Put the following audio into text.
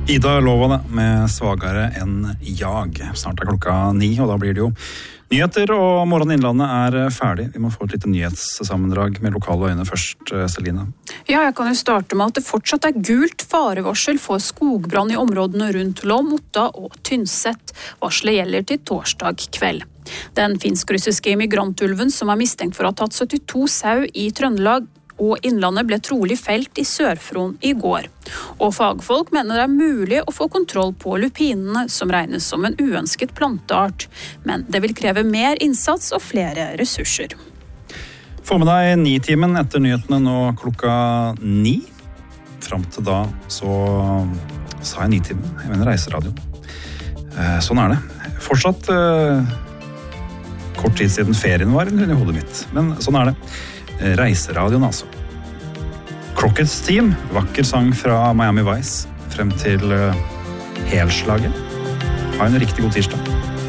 Ida lova det med svagere enn jag. Snart klokka 9, og da blir det jo nyheter, og Morgen Innlandet ferdig. Vi må få et lite nyhetssammendrag med lokale øyne først, Selina. Ja, jeg kan jo starte med at det fortsatt gult farevarsel for skogbrann i områdene rundt Lom, Otta og Tynset. Varselet gjelder til torsdag kveld. Den finsk-russiske migrantulven som mistenkt for å ha tatt 72 sau i Trøndelag og Innlandet ble trolig felt i Sør-Fron i går. Og fagfolk mener det mulig å få kontroll på lupinene, som regnes som en uønsket planteart. Men det vil kreve mer innsats og flere ressurser. Få med deg 9-timen etter nyhetene nå klokka 9. Fram til da så sa jeg 9-timen. Jeg mener reiseradio. Sånn det. Fortsatt kort tid siden ferien var i hodet mitt. Men sånn det. Reiseradioen altså. Crockett's Team, vakker sang fra Miami Vice, frem til helslaget. Ha en riktig god tirsdag.